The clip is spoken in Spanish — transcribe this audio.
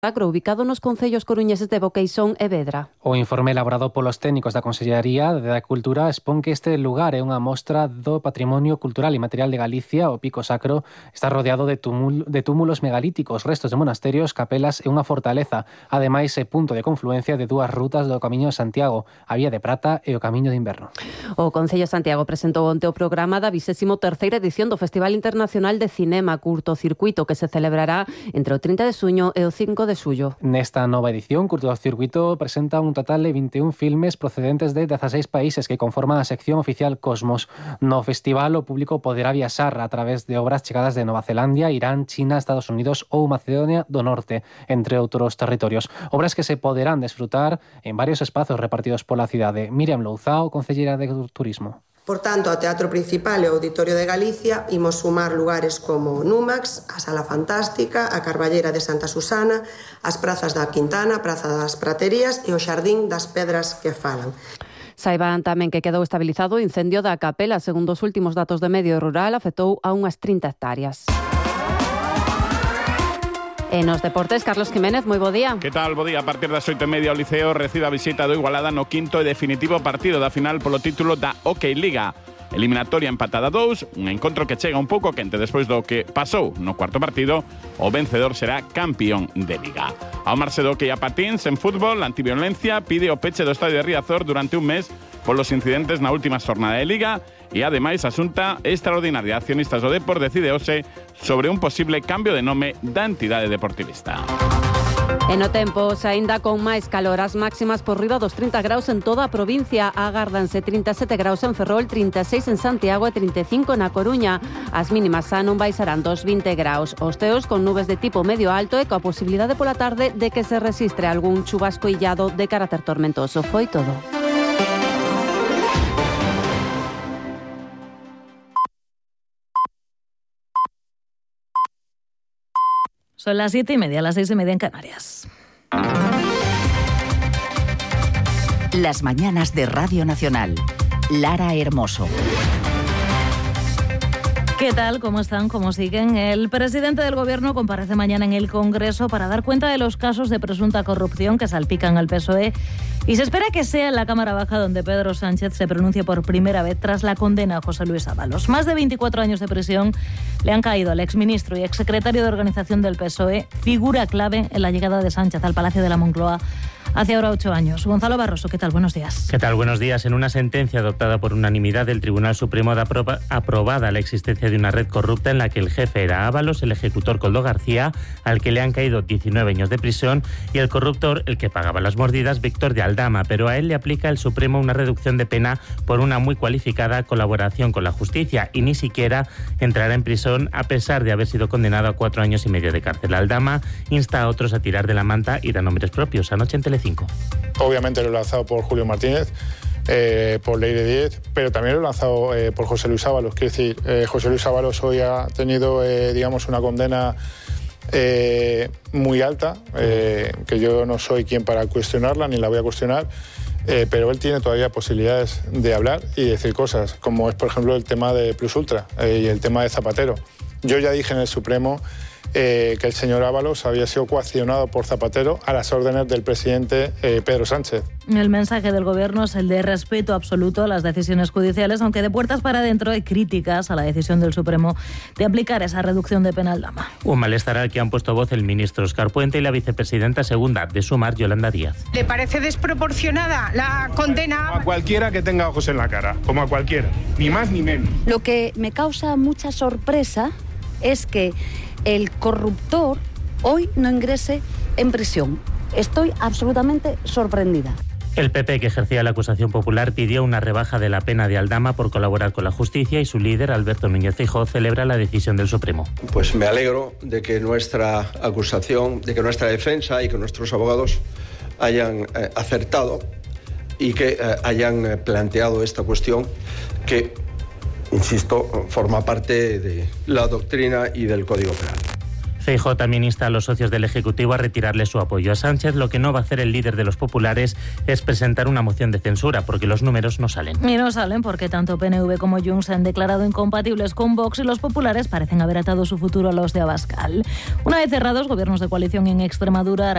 Sacro, ubicado nos concellos coruñeses de Boqueisón e Vedra. O informe elaborado polos técnicos da Consellería da Cultura expón que este lugar é unha mostra do patrimonio cultural e material de Galicia. O Pico Sacro está rodeado de túmulos megalíticos, restos de monasterios, capelas e unha fortaleza. Ademais, é punto de confluencia de dúas rutas do Camiño de Santiago, a Vía de Prata e o Camiño de Inverno. O Concello de Santiago presentou onte o programa da 23ª edición do Festival Internacional de Cinema Curtocircuito, que se celebrará entre o 30 de xuño e o 5 de xullo. Nesta nova edición, Curtocircuito presenta un total de 21 filmes procedentes de 16 países que conforman a sección oficial Cosmos. No festival, o público poderá viaxar a través de obras chegadas de Nova Zelandia, Irán, China, Estados Unidos ou Macedonia do Norte, entre outros territorios. Obras que se poderán desfrutar en varios espazos repartidos pola cidade. Miriam Louzao, concelleira de Turismo. Por tanto, ao Teatro Principal e ao Auditorio de Galicia imos sumar lugares como Numax, a Sala Fantástica, a Carballera de Santa Susana, as prazas da Quintana, a Praza das Praterías e o Xardín das Pedras que falan. Saiban tamén que quedou estabilizado o incendio da capela. Segundo os últimos datos de Medio Rural, afectou a unhas 30 hectáreas. E nos deportes, Carlos Jiménez, moi bo día. Que tal, bo día? A partir das 8:30 o Liceo recibe a visita do Igualada no quinto e definitivo partido da final polo título da OK Liga. Eliminatoria empatada 2, un encontro que chega un pouco quente despois do que pasou no cuarto partido. O vencedor será campeón de Liga. Ao marxe do que a patins en fútbol, a antiviolencia pide o peche do estadio de Riazor durante un mes polos incidentes na última xornada de Liga e, ademais, a Xunta Extraordinaria de Accionistas do Depor decide hoxe sobre un posible cambio de nome da entidade deportivista. E no tempo, aínda con máis calor, as máximas por riba dos 30 graus en toda a provincia. Agárdanse 37 graus en Ferrol, 36 en Santiago e 35 na Coruña. As mínimas xa non baixarán dos 20 graus. Os teos con nubes de tipo medio alto e coa posibilidade pola tarde de que se resistre algún chubasco illado de carácter tormentoso. Foi todo. Son las 7:30, las 6:30 en Canarias. Las mañanas de Radio Nacional. Lara Hermoso. ¿Qué tal? ¿Cómo están? ¿Cómo siguen? El presidente del Gobierno comparece mañana en el Congreso para dar cuenta de los casos de presunta corrupción que salpican al PSOE y se espera que sea en la Cámara Baja donde Pedro Sánchez se pronuncie por primera vez tras la condena a José Luis Ábalos. Más de 24 años de prisión le han caído al exministro y exsecretario de Organización del PSOE, figura clave en la llegada de Sánchez al Palacio de la Moncloa hace ahora 8 años. Gonzalo Barroso, ¿qué tal? Buenos días. ¿Qué tal? Buenos días. En una sentencia adoptada por unanimidad del Tribunal Supremo da aprobada la existencia de una red corrupta en la que el jefe era Ábalos, el ejecutor Koldo García, al que le han caído 19 años de prisión, y el corruptor, el que pagaba las mordidas, Víctor de Aldama, pero a él le aplica el Supremo una reducción de pena por una muy cualificada colaboración con la justicia y ni siquiera entrará en prisión a pesar de haber sido condenado a 4 años y medio de cárcel. Aldama insta a otros a tirar de la manta y da nombres propios. Anoche en Telecinco. Obviamente lo he lanzado por Julio Martínez, por Leire Díez, pero también lo he lanzado por José Luis Ábalos. Quiero decir, José Luis Ábalos hoy ha tenido, digamos, una condena muy alta, que yo no soy quien para cuestionarla, ni la voy a cuestionar, pero él tiene todavía posibilidades de hablar y decir cosas, como es, por ejemplo, el tema de Plus Ultra y el tema de Zapatero. Yo ya dije en el Supremo que el señor Ábalos había sido coaccionado por Zapatero a las órdenes del presidente Pedro Sánchez. El mensaje del Gobierno es el de respeto absoluto a las decisiones judiciales, aunque de puertas para adentro hay críticas a la decisión del Supremo de aplicar esa reducción de pena al Aldama. Un malestar al que han puesto voz el ministro Óscar Puente y la vicepresidenta segunda de Sumar, Yolanda Díaz. ¿Le parece desproporcionada la condena? A cualquiera que tenga ojos en la cara, como a cualquiera, ni más ni menos. Lo que me causa mucha sorpresa es que el corruptor hoy no ingrese en prisión. Estoy absolutamente sorprendida. El PP, que ejercía la acusación popular, pidió una rebaja de la pena de Aldama por colaborar con la justicia y su líder, Alberto Núñez Feijóo, celebra la decisión del Supremo. Pues me alegro de que nuestra acusación, de que nuestra defensa y que nuestros abogados hayan acertado y que hayan planteado esta cuestión que, insisto, forma parte de la doctrina y del Código Penal. Feijóo también insta a los socios del Ejecutivo a retirarle su apoyo a Sánchez. Lo que no va a hacer el líder de los populares es presentar una moción de censura, porque los números no salen. Y no salen porque tanto PNV como Junts se han declarado incompatibles con Vox y los populares parecen haber atado su futuro a los de Abascal. Una vez cerrados gobiernos de coalición en Extremadura,